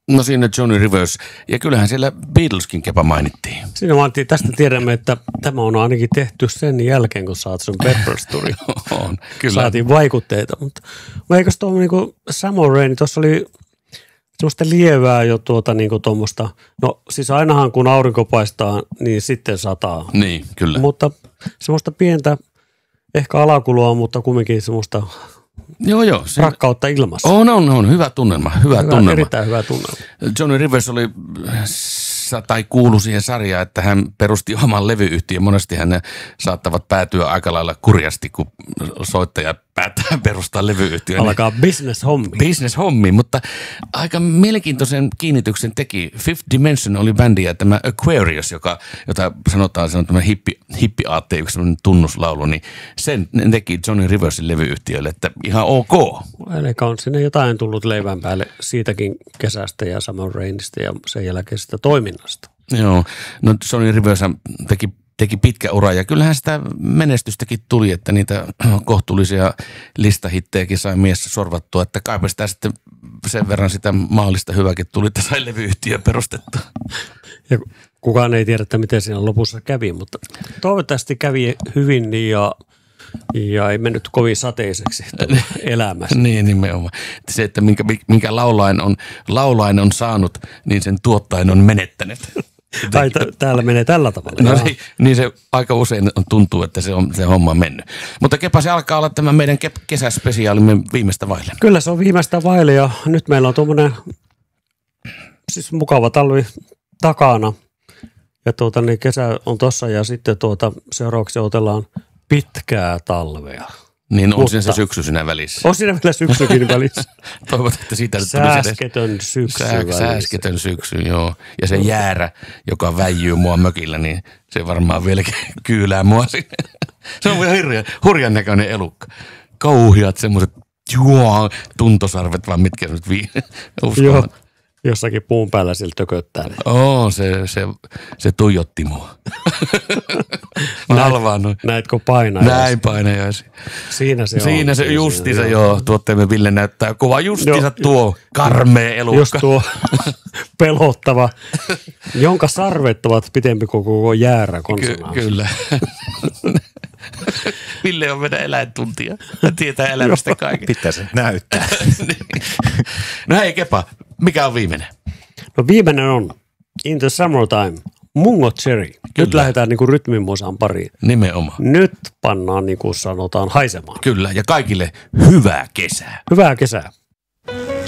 No siinä Johnny Rivers, ja kyllähän siellä Beatleskin Kepa mainittiin. Siinä mainittiin, tästä tiedämme, että tämä on ainakin tehty sen jälkeen, kun saat sen Peppers Tourin. On, kyllä. Saatiin vaikutteita, mutta eikös tuo niinku Summer Rain, tuossa oli semmoista lievää jo niinku tuommoista, no siis ainahan kun aurinko paistaa, niin sitten sataa. Niin, kyllä. Mutta semmoista pientä, ehkä alakuloa, mutta kumminkin semmoista Joo. rakkautta ilmassa. On. Hyvä tunnelma. Erittäin hyvä tunnelma. Johnny Rivers oli tai kuului siihen sarjaan, että hän perusti oman levyyhtiön. Monesti hän saattavat päätyä aika lailla kurjasti, kun soittaja päättää perustaa levyyhtiön. Alkaa business-hommi. Mutta aika mielenkiintoisen kiinnityksen teki. Fifth Dimension oli bändi ja tämä Aquarius, jota sanotaan hippi-aatteen yksi tunnuslaulu, niin sen teki Johnny Riversin levyyhtiölle, että ihan ok. Eli on sinne jotain tullut leivän päälle siitäkin kesästä ja Summer Rainista ja sen jälkeisestä toiminnasta. Joo, no Johnny Rivers teki pitkä ura ja kyllähän sitä menestystäkin tuli, että niitä kohtuullisia listahittejäkin sai mies sorvattua, että kaipa sitä sitten sen verran sitä maallista hyvääkin tuli, että sai levyyhtiö perustettua. Ja kukaan ei tiedä, että miten siinä lopussa kävi, mutta toivottavasti kävi hyvin ja ei mennyt kovin sateiseksi elämässä. Niin, nimenomaan. Se, että minkä laulain on saanut, niin sen tuottajan on menettänyt. Tai täällä menee tällä tavalla. No niin se aika usein tuntuu, että se homma on mennyt. Mutta Kepa, se alkaa olla tämä meidän kesäspesiaalimme viimeistä vaille. Kyllä se on viimeistä vaille ja nyt meillä on tuommoinen siis mukava talvi takana. Ja niin kesä on tossa ja sitten seuraavaksi otellaan pitkää talvea. Niin on siinä se syksy siinä välissä. On siinä vielä syksykin välissä. Toivotaan, että siitä sääsketön syksy välissä. Sääsketön syksy, joo. Ja se jäärä, joka väijyy mua mökillä, niin se varmaan vieläkin kyylää mua sinne. Se on vielä hurjan näköinen elukka. Kauhiat semmoiset tuntosarvet, vaan mitkä nyt Joo. Jossakin puun päällä sillä tököttää. Se tuijotti mua. Mä halvaannuin. Näetkö painajaisia? Näin painajaisia. Siinä se justiinsa, joo. Tuotteemme Ville näyttää kuvaa justiinsa tuo karmea elukka. Just tuo pelottava, jonka sarvet ovat pitempi kuin koko jäärä konsonanssi. Kyllä. Ville on meidän eläintuntija. Hän tietää elämästä kaiken. Pitää se näyttää. No hei Kepa, mikä on viimeinen? No viimeinen on In the Summertime, Mungo Cherry. Nyt lähdetään niinku rytmimusan pariin. Nimenomaan. Nyt pannaan niinku sanotaan haisemaan. Kyllä, ja kaikille hyvää kesää. Hyvää kesää.